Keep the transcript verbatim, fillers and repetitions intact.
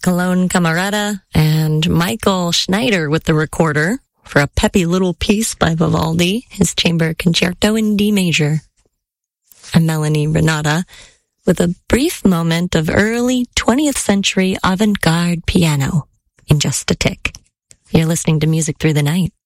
Cologne Camerata and Michael Schneider with the recorder for a peppy little piece by Vivaldi, his chamber concerto in D major. And Melanie Renata with a brief moment of early twentieth century avant-garde piano in Just a Tick. You're listening to Music Through the Night.